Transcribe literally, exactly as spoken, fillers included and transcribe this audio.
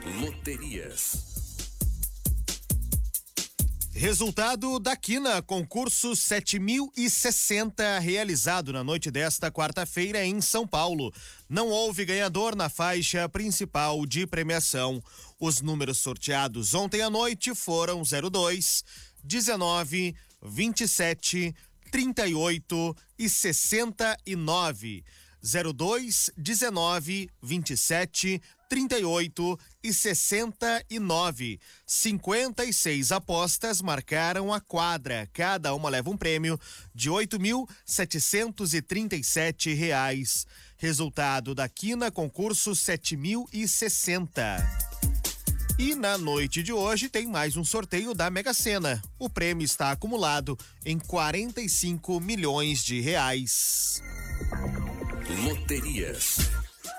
Loterias. Resultado da Quina, concurso sete mil e sessenta, realizado na noite desta quarta-feira em São Paulo. Não houve ganhador na faixa principal de premiação. Os números sorteados ontem à noite foram zero dois, dezenove, vinte e sete, trinta e oito e sessenta e nove. zero dois, dezenove, vinte e sete, trinta e oito e sessenta e nove. cinquenta e seis apostas marcaram a quadra. Cada uma leva um prêmio de oito mil setecentos e trinta e sete reais. Resultado da Quina, concurso sete mil e sessenta. E na noite de hoje tem mais um sorteio da Mega Sena. O prêmio está acumulado em quarenta e cinco milhões de reais. Loterias.